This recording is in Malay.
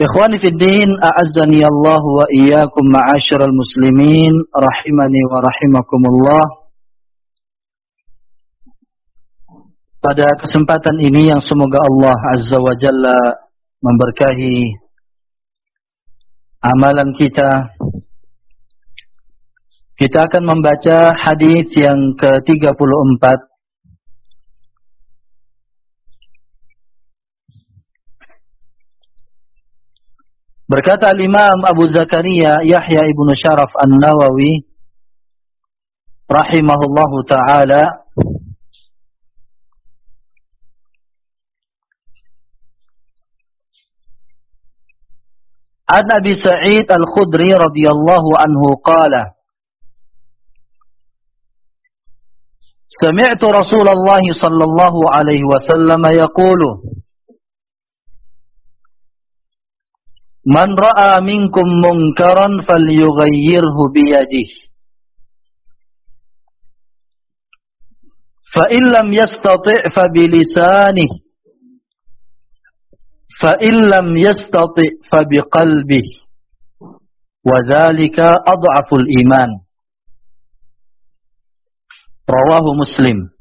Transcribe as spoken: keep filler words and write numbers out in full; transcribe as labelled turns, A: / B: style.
A: Ikhwani fid din, a'azzani Allah wa iyyakum ma'asyiral muslimin, rahimani wa rahimakumullah. Pada kesempatan ini yang semoga Allah Azza wa Jalla memberkahi amalan kita, kita akan membaca hadis yang ke tiga puluh empat. Berkata Imam Abu Zakaria Yahya ibn Sharaf An-Nawawi rahimahullahu ta'ala, An Abi Sa'id Al-Khudri radhiyallahu anhu qala, Sami'tu Rasulullah sallallahu alaihi wasallam yaqulu, Man ra'a minkum munkaran falyughayyirhu biyadihi, fa in lam yastati' fa bilisanihi, fa in lam yastati' fa biqalbihi, wa dhalika ad'aful iman. Rawahu Muslim.